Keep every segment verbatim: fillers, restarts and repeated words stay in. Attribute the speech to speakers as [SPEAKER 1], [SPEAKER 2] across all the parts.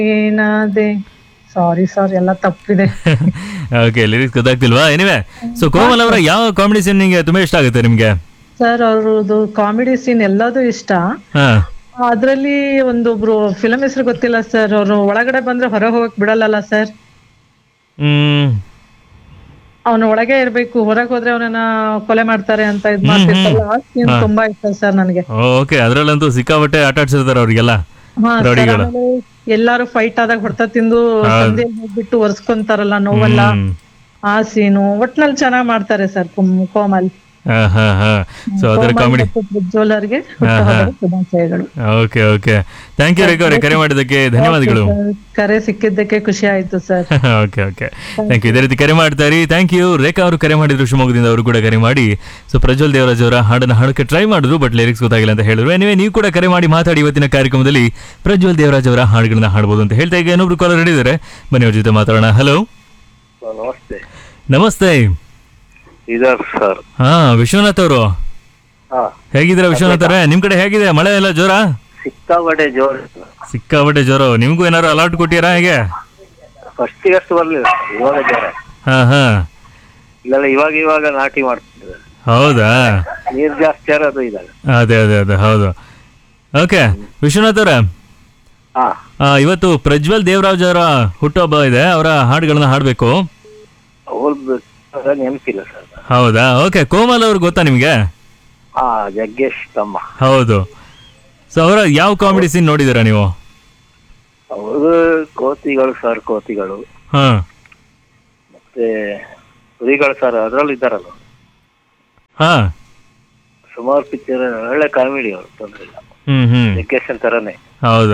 [SPEAKER 1] ಏನಾದೆ sorry sir ಎಲ್ಲ ತಪ್ಪಿದೆ.
[SPEAKER 2] Okay, lyrics ಗೊತ್ತಾಗ್ತಿಲ್ವಾ? Anyway, so Komal ಅವರ ಯಾವ ಕಾಮಿಡಿ ಸೀನ್ ನಿಮಗೆ ತುಂಬಾ ಇಷ್ಟ ಆಗುತ್ತೆ ನಿಮ್ಗೆ?
[SPEAKER 1] ಸರ್ ಅವ್ರದ್ದು ಕಾಮಿಡಿ ಸೀನ್ ಎಲ್ಲದೂ ಇಷ್ಟ.
[SPEAKER 2] ಹಾ,
[SPEAKER 1] ಅದ್ರಲ್ಲಿ ಒಂದೊಬ್ರು ಫಿಲಂ ಹೆಸರು ಗೊತ್ತಿಲ್ಲ ಸರ್, ಅವರು ಒಳಗಡೆ ಬಂದ್ರೆ ಹೊರ ಹೋಗಕ್ ಬಿಡಲ್ಲಲ್ಲ ಸರ್,
[SPEAKER 2] ಹ್ಮ್
[SPEAKER 1] ಅವನು ಒಳಗೆ ಇರ್ಬೇಕು, ಹೊರಗೆ ಹೋದ್ರೆ ಅವನನ್ನ ಕೊಲೆ ಮಾಡ್ತಾರೆ ಅಂತ ಇದ್
[SPEAKER 2] ಹ್ಮ್,
[SPEAKER 1] ಮಾಡ್ತಿರ್ತಾರಲ್ಲ, ಆ ಸೀನ್
[SPEAKER 2] ಹಾ.
[SPEAKER 1] ತುಂಬಾ ಇಷ್ಟ ಸರ್ ನನಗೆ.
[SPEAKER 2] ಓಕೆ, ಅದ್ರಲ್ಲಂತೂ ಸಿಕ್ಕಾಬಟ್ಟೆ ಆಟ ಆಡ್ಸಿರ್ತಾರೆ ಅವ್ರಿಗೆಲ್ಲ
[SPEAKER 1] ಹಾ ಸರ್,
[SPEAKER 2] ರೌಡಿಗಳು.
[SPEAKER 1] ಆಮೇಲೆ ಎಲ್ಲಾರು ಫೈಟ್ ಆದಾಗ ಹೊಡ್ತ ತಿಂದು
[SPEAKER 2] ಹೌದು.
[SPEAKER 1] ಸಂಧಿ ಹೋಗ್ಬಿಟ್ಟು ಒರ್ಸ್ಕೊಂತಾರಲ್ಲ ನೋವಲ್ಲ,
[SPEAKER 2] ಹ್ಮ್
[SPEAKER 1] ಆ ಸೀನು ಒಟ್ನಲ್ಲಿ ಚೆನ್ನಾಗ್ ಮಾಡ್ತಾರೆ ಸರ್ ಕೋಮಲ್.
[SPEAKER 2] ಹಾ ಹಾ ಹಾ ಸೊ ಅದರ
[SPEAKER 1] ಕೋಮಲ್
[SPEAKER 2] ಕಾಮಿಡಿ.
[SPEAKER 1] ಮತ್ತು ಪ್ರಜ್ವಲರ್ಗೆ
[SPEAKER 2] ಹಾ, ಹಾ.
[SPEAKER 1] ಹುಟ್ಟುಹಬ್ಬದ ಶುಭಾಶಯಗಳು.
[SPEAKER 2] ಓಕೆ ಓಕೆ, ಥ್ಯಾಂಕ್ ಯು ರೇಖಾ ಅವರೇ, ಕರೆ ಮಾಡಿದ್ದಕ್ಕೆ ಧನ್ಯವಾದಗಳು.
[SPEAKER 1] ಓಕೆ ಸರ್, ಕರೆ ಸಿಕ್ಕಿದ್ದಕ್ಕೆ ಖುಷಿ ಆಯ್ತು sir.
[SPEAKER 2] Okay okay, thank you. ಇದೇ ರೀತಿ ಕರೆ ಮಾಡ್ತಾರೆ. Thank you. ರೇಖಾ ಅವರು ಕರೆ ಮಾಡಿದ್ರು ಶಿವಮೊಗ್ಗದಿಂದ, ಅವರು ಕೂಡ ಕರೆ ಮಾಡಿ ಸೊ ಪ್ರಜ್ವಲ್ ದೇವರಾಜ್ ಅವರ ಹಾಡನ್ನು ಹಾಡೋಕ್ಕೆ ಟ್ರೈ ಮಾಡಿದ್ರು, ಬಟ್ ಲಿರಿಕ್ಸ್ ಗೊತ್ತಾಗಿಲ್ಲ ಅಂತ ಹೇಳಿದ್ರು. ಎನಿವೆ, ನೀವು ಕೂಡ ಕರೆ ಮಾಡಿ ಮಾತಾಡಿ ಇವತ್ತಿನ ಕಾರ್ಯಕ್ರಮದಲ್ಲಿ ಪ್ರಜ್ವಲ್ ದೇವರಾಜ್ ಅವರ ಹಾಡುಗಳನ್ನ ಹಾಡ್ಬೋದು ಅಂತ ಹೇಳ್ತಾ, ಈಗ ಇನ್ನೊಬ್ರು ಕಾಲರ್ ಹಿಡಿದಾರೆ, ಬನ್ನಿ ಅವ್ರ ಜೊತೆ ಮಾತಾಡೋಣ. ಹಲೋ,
[SPEAKER 3] ನಮಸ್ತೆ.
[SPEAKER 2] ನಮಸ್ತೆ.
[SPEAKER 3] ಇದರ್ ಸರ್.
[SPEAKER 2] ಹಾ, ವಿಶ್ವನಾಥ್ ಅವರು
[SPEAKER 3] ಹಾ,
[SPEAKER 2] ಹೇಗಿದ್ದೀರಾ? ವಿಶ್ವನಾಥ್ ಅವರೇ, ನಿಮ್ ಕಡೆ ಹೇಗಿದೆ ಮಳೆ ಎಲ್ಲ ಜೋರ?
[SPEAKER 3] ಸಿಕ್ಕಾಪಟ್ಟೆ ಜೋರ್.
[SPEAKER 2] ಸಿಕ್ಕಾಬಟ್ಟೆ ಜೋರ. ನಿಮ್ಗೂ ಏನಾದ್ರು ಅಲರ್ಟ್ ಕೊಟ್ಟಿರಾ ಹೇಗೆ?
[SPEAKER 3] ಫಸ್ಟ್ ಅಷ್ಟು ಬರ್ಲಿಲ್ಲ, ಇವಾಗ ಜೋರ.
[SPEAKER 2] ಹಾ ಹಾ,
[SPEAKER 3] ಇಲ್ಲೆಲ್ಲ ಇವಾಗ ಇವಾಗ ನಾಟಿ ಮಾಡ್ತಿದ್ದಾರೆ.
[SPEAKER 2] ಹೌದಾ?
[SPEAKER 3] ನೀರ್ ಜಾಸ್ತಿ ಇರೋದು ಇದಾಗ.
[SPEAKER 2] ಅದೇ ಅದೇ ಅದೇ ಹೌದು. ಓಕೆ, ವಿಶ್ವನಾಥ್ ಅವರೇ,
[SPEAKER 3] ಹಾ,
[SPEAKER 2] ಆ, ಇವತ್ತು ಪ್ರಜ್ವಲ್ ದೇವರಾಜ್ ಅವರ ಹುಟ್ಟುಹಬ್ಬ ಇದೆ, ಅವರ ಹಾಡುಗಳನ್ನ ಹಾಡಬೇಕು.
[SPEAKER 3] ಅವ್ರದ್ದು ನೆನಪಿಲ್ಲ ಸರ್.
[SPEAKER 2] ಹೌದಾ? ಓಕೆ, ಕೋಮಲ್ ಅವ್ರು ಗೊತ್ತಾ ನಿಮ್ಗೆ?
[SPEAKER 3] ಹಾ, ಜಗ್ಗೇಶ್ ತಮ್ಮ.
[SPEAKER 2] ಹೌದು. ಸೊ ಅವರ ಯಾವ ಕಾಮಿಡಿ ಸೀನ್ ನೋಡಿದ್ದೀರಾ ನೀವು?
[SPEAKER 3] ಅವರು ಕೋತಿಗಳು ಸರ್, ಕೋತಿಗಳು
[SPEAKER 2] ಹಾ,
[SPEAKER 3] ಮತ್ತೆ ಹುಲಿಗಳು ಸರ್, ಅದ್ರಲ್ಲಿ ಇದ್ದಾರಲ್ಲ
[SPEAKER 2] ಹಾ,
[SPEAKER 3] ಸುಮಾರು ಪಿಕ್ಚರ್, ಒಳ್ಳೆ ಕಾಮಿಡಿ ಅವರು, ತೊಂದ್ರೆ ಇಲ್ಲ.
[SPEAKER 2] ಹ್ಮ್ ಹ್ಮ್
[SPEAKER 3] ಜಗ್ಗೇಶನ್ ತರನೇ.
[SPEAKER 2] ಹೌದು.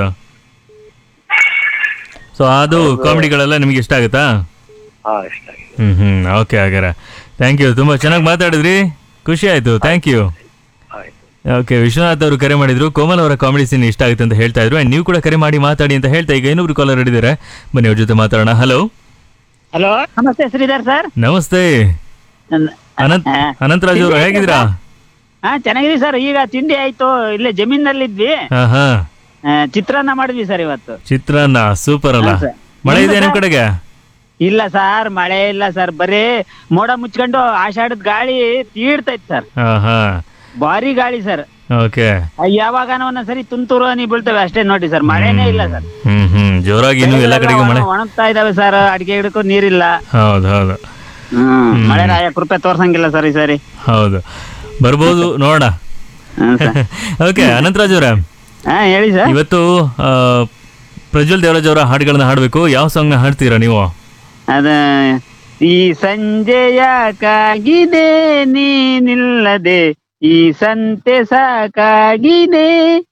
[SPEAKER 2] ಸೊ ಅದು ಕಾಮಿಡಿಗಳೆಲ್ಲ ನಿಮ್ಗೆ ಇಷ್ಟ ಆಗುತ್ತಾ?
[SPEAKER 3] ಹಾ, ಇಷ್ಟ ಆಗಿದೆ.
[SPEAKER 2] ಹ್ಮ್ ಹ್ಮ್ ಓಕೆ, ಹಾಗಾರೆ ಥ್ಯಾಂಕ್ ಯು. ತುಂಬಾ ಚೆನ್ನಾಗಿ ಮಾತಾಡಿದ್ರಿ, ಖುಷಿ ಆಯ್ತು. Thank you.
[SPEAKER 3] ಆಯ್ತು.
[SPEAKER 2] ಓಕೆ, ವಿಶ್ವನಾಥ್ ಅವರು ಕರೆ ಮಾಡಿದ್ರು, ಕೋಮಲ್ ಅವರ ಕಾಮಿಡಿ ಸೀನ್ ಇಷ್ಟ ಆಗುತ್ತೆ ಅಂತ ಹೇಳ್ತಾ ಇದ್ರು. And ನೀವು ಕೂಡ ಕರೆ ಮಾಡಿ ಮಾತಾಡಿ ಅಂತ ಹೇಳ್ತಾ, ಈಗ ಇನ್ನೊಬ್ರು ಕಾಲರ್ ಹಿಡಿದಾರೆ, ಬನ್ನಿ ಅವ್ರ ಜೊತೆ ಮಾತಾಡೋಣ. ಹಲೋ,
[SPEAKER 4] ಹಲೋ, ನಮಸ್ತೆ ಶ್ರೀಧರ್ ಸರ್.
[SPEAKER 2] ನಮಸ್ತೆ. ಅನಂತ್ ಅನಂತರಾಜ್ ಅವರು ಹೇಗಿದ್ದೀರಾ?
[SPEAKER 4] ಹಾ, ಚೆನ್ನಾಗಿದ್ದೀವಿ ಸರ್. ಈಗ ತಿಂಡಿ ಆಯ್ತು, ಇಲ್ಲೇ ಜಮೀನಲ್ಲಿದ್ವಿ,
[SPEAKER 2] ಹಾ ಹಾ,
[SPEAKER 4] ಆ, ಚಿತ್ರಾನ್ನ ಮಾಡಿದ್ವಿ ಸರ್ ಇವತ್ತು.
[SPEAKER 2] ಚಿತ್ರಾನ್ನ ಸೂಪರ್ ಅಲ್ಲ?
[SPEAKER 4] ಹಾ, ಸರ್.
[SPEAKER 2] ಮಳೆ ಇದೆ
[SPEAKER 4] ನಿಮ್ದು
[SPEAKER 2] ನಿಮ್
[SPEAKER 4] ಸರ್?
[SPEAKER 2] ಕಡೆಗೆ?
[SPEAKER 4] ಇಲ್ಲ ಸರ್, ಮಳೆ ಇಲ್ಲ ಸರ್, ಬರೀ ಮೋಡ ಮುಚ್ಕೊಂಡು ಆಷಾಢದ ಗಾಳಿ ತೀಡ್ತೈತ್ ಸರ್,
[SPEAKER 2] ಹಾ ಹಾ,
[SPEAKER 4] ಭಾರಿ ಗಾಳಿ ಸರ್.
[SPEAKER 2] ಓಕೆ.
[SPEAKER 4] ಯಾವಾಗ ಒಂದೊಂದ್ಸರಿ ತುಂತುರು ಹನಿ ಬೀಳ್ತವೆ ಅಷ್ಟೇ ನೋಡಿ ಸರ್, ಮಳೆನೇ ಇಲ್ಲ ಸರ್.
[SPEAKER 2] ಹ್ಮ್ ಹ್ಮ್ ಜೋರಾಗಿ ಇನ್ನು ಎಲ್ಲ ಕಡೆಗೆ ಮಳೆ
[SPEAKER 4] ಒಣಗ್ತಾ ಇದಾವೆ ಸರ್, ಅಡಿಕೆ ಗಿಡಕ್ಕೂ ನೀರಿಲ್ಲ.
[SPEAKER 2] ಹೌದು ಹೌದು.
[SPEAKER 4] ಹ್ಮ್ ಮಳೆ ರಾಯ ಕೃಪೆ ತೋರ್ಸಂಗಿಲ್ಲ ಸರ್ ಈ ಸರಿ.
[SPEAKER 2] ಹೌದು, ಬರ್ಬೋದು, ನೋಡೋಣ. ಓಕೆ, ಅನಂತರಾಜ್ ಅವರೇ,
[SPEAKER 4] ಹಾ ಹೇಳಿ ಸರ್.
[SPEAKER 2] ಇವತ್ತು ಆ, ಪ್ರಜ್ವಲ್ ದೇವರಾಜ್ ಅವರ ಹಾಡುಗಳನ್ನ ಹಾಡ್ಬೇಕು. ಯಾವ ಸಾಂಗ್ ನ ಹಾಡ್ತೀರಾ ನೀವು?
[SPEAKER 4] ಅದ ಈ ಸಂಜೆಯ ಕಾಗಿದೆ ನೀನಿಲ್ಲದೆ, ಈ ಸಂತೆ ಸಾಕಾಗಿದೆ,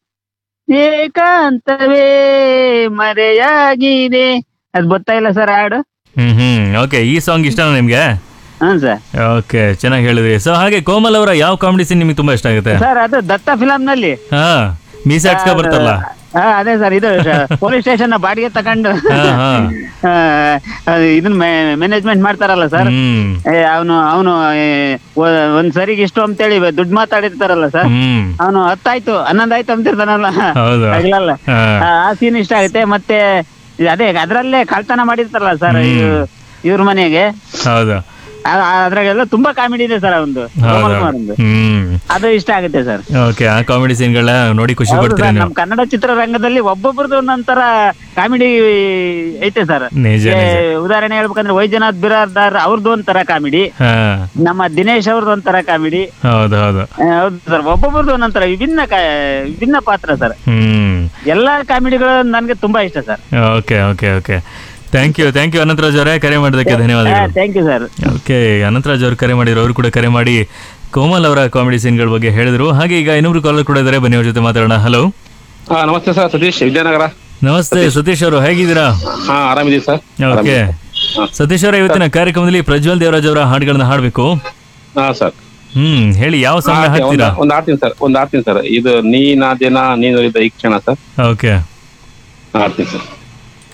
[SPEAKER 4] ಏಕಾಂತವೇ ಮರೆಯಾಗಿದೆ. ಅದ್ ಗೊತ್ತಾ ಇಲ್ಲ ಸರ್ ಹಾಡು?
[SPEAKER 2] ಹ್ಮ್ ಹ್ಮ್ ಓಕೆ, ಈ ಸಾಂಗ್ ಇಷ್ಟನಾ ನಿಮ್ಗೆ?
[SPEAKER 4] ಹ್ಮ್ ಸರ್.
[SPEAKER 2] ಓಕೆ, ಚೆನ್ನಾಗಿ ಹೇಳಿದ್ರಿ. ಸೊ ಹಾಗೆ ಕೋಮಲ್ ಅವರ ಯಾವ ಕಾಮಿಡಿ ಸೀನ್ ನಿಮ್ಗೆ ತುಂಬಾ ಇಷ್ಟ ಆಗುತ್ತೆ?
[SPEAKER 4] ಸರ್ ಅದು ದತ್ತ ಫಿಲಂ ನಲ್ಲಿ
[SPEAKER 2] ಹಾ, ಮೀಸೆ ಹಚ್ಕೊ ಬರ್ತಾರಲ್ಲ.
[SPEAKER 4] ಹಾ ಅದೇ ಸರ್, ಇದು ಪೊಲೀಸ್ ಸ್ಟೇಷನ್ ಬಾಡಿಗೆ ತಗೊಂಡು
[SPEAKER 2] ಹಾ, ಹಾ.
[SPEAKER 4] ಆ, ಇದನ್ನ ಮ್ಯಾನೇಜ್ಮೆಂಟ್ ಮಾಡ್ತಾರಲ್ಲ ಸರ್,
[SPEAKER 2] ಹ್ಮ್
[SPEAKER 4] ಅವನು ಅವನು ಒಂದ್ ಸರಿಗೆ ಇಷ್ಟು ಅಂತೇಳಿ ದುಡ್ಡು ಮಾತಾಡಿರ್ತಾರಲ್ಲ ಸರ್,
[SPEAKER 2] ಹ್ಮ್
[SPEAKER 4] ಅವನು ಹತ್ತಾಯ್ತು ಹನ್ನೊಂದ್ ಆಯ್ತು ಅಂತಿರ್ತಾನಲ್ಲ,
[SPEAKER 2] ಹೌದು.
[SPEAKER 4] ಆಗ್ಲಲ್ಲ,
[SPEAKER 2] ಹಾ.
[SPEAKER 4] ಆ ಸೀನ್ ಇಷ್ಟ ಆಗುತ್ತೆ. ಮತ್ತೆ ಅದೇ ಅದ್ರಲ್ಲೇ ಕಳ್ತನ ಮಾಡಿರ್ತಾರಲ್ಲ ಸರ್
[SPEAKER 2] ಹ್ಮ್.
[SPEAKER 4] ಇವ್ರ ಮನೆಗೆ,
[SPEAKER 2] ಹೌದು
[SPEAKER 4] ಆ- ಅದ್ರಾಗೆಲ್ಲ ತುಂಬಾ ಕಾಮಿಡಿ ಇದೆ ಸರ್ ಒಂದು,
[SPEAKER 2] ಹೌದು.
[SPEAKER 4] ಒಂದು
[SPEAKER 2] ಹ್ಮ್
[SPEAKER 4] ಅದು ಇಷ್ಟ ಆಗುತ್ತೆ ಸರ್.
[SPEAKER 2] ಓಕೆ, ಆ ಕಾಮಿಡಿ ಸೀನ್ಗಳ ನೋಡಿ ಖುಷಿ
[SPEAKER 4] ಹೌದು
[SPEAKER 2] ಪಡ್ತೀರಾ
[SPEAKER 4] ಸರ್,
[SPEAKER 2] ನೀವು?
[SPEAKER 4] ನಮ್ ಕನ್ನಡ ಚಿತ್ರರಂಗದಲ್ಲಿ ಒಬ್ಬೊಬ್ರದ್ದು ಒಂದೊಂಥರ ಕಾಮಿಡಿ ಐತೆ ಸರ್.
[SPEAKER 2] ನಿಜ
[SPEAKER 4] ಏ,
[SPEAKER 2] ನಿಜ.
[SPEAKER 4] ಉದಾಹರಣೆ ಹೇಳ್ಬೇಕಂದ್ರೆ ವೈದ್ಯನಾಥ್ ಬಿರಾರ್ದಾರ್ ಅವ್ರದ್ದು ಒಂಥರ ಕಾಮಿಡಿ,
[SPEAKER 2] ಹಾ,
[SPEAKER 4] ನಮ್ಮ ದಿನೇಶ್ ಅವ್ರದ್ದು ಒಂಥರ ಕಾಮಿಡಿ.
[SPEAKER 2] ಹೌದು ಹೌದು.
[SPEAKER 4] ಹೌದು ಸರ್, ಒಬ್ಬೊಬ್ರದ್ದು ಒಂದೊಂಥರ ವಿಭಿನ್ನ ಕಾ- ವಿಭಿನ್ನ ಪಾತ್ರ ಸರ್.
[SPEAKER 2] ಹ್ಮ್
[SPEAKER 4] ಎಲ್ಲಾ ಕಾಮಿಡಿಗಳು ನನ್ಗೆ ತುಂಬಾ ಇಷ್ಟ sir.
[SPEAKER 2] Okay okay okay, thank you thank you Anantharaj ಅವರೇ, ಕರೆ ಮಾಡೋದಕ್ಕೆ ಧನ್ಯವಾದಗಳು.
[SPEAKER 4] Thank you sir.
[SPEAKER 2] Okay, Anantharaj ಅವರು ಕರೆ ಮಾಡಿದ್ರು, ಅವರು ಕೂಡ ಕರೆ ಮಾಡಿ ಕೋಮಲ್ ಅವರ ಕಾಮಿಡಿ ಸೀನ್ಗಳ ಬಗ್ಗೆ ಹೇಳಿದ್ರು. ಹಾಗೆ ಈಗ ಇನ್ನೊಬ್ರು ಕಾಲರ್ ಕೂಡ ಇದ್ದಾರೆ, ಬನ್ನಿ ಅವ್ರ ಜೊತೆ ಮಾತಾಡೋಣ. ಹಲೋ,
[SPEAKER 5] ಹಾ ನಮಸ್ತೆ ಸರ್, ಸತೀಶ್ ವಿದ್ಯಾನಗರ.
[SPEAKER 2] ನಮಸ್ತೆ ಸತೀಶ್ ಅವರು, ಹೇಗಿದ್ದೀರಾ?
[SPEAKER 5] ಹಾ ಆರಾಮಿದ್ದೀವಿ ಸರ್.
[SPEAKER 2] ಓಕೆ, ಸತೀಶ್ ಅವರ ಇವತ್ತಿನ ಕಾರ್ಯಕ್ರಮದಲ್ಲಿ ಪ್ರಜ್ವಲ್ ದೇವರಾಜ್ ಅವರ ಹಾಡುಗಳನ್ನ ಹಾಡ್ಬೇಕು.
[SPEAKER 5] ಹಾ ಸರ್.
[SPEAKER 2] ಹ್ಮ್ ಹೇಳಿ, ಯಾವ ಸಾಂಗ್ ಹಾಡ್ತೀರಾ?
[SPEAKER 5] ಒಂದ್ ಆಡ್ತೀನಿ ಸರ್, ಒಂದ್ ಆಡ್ತೀನಿ ಸರ್. ಇದು ನೀನಾ ದಿನ ನೀನು ಈ ಕ್ಷಣ ಸರ್.
[SPEAKER 2] ಓಕೆ,
[SPEAKER 5] ಆಡ್ತೀನಿ ಸರ್.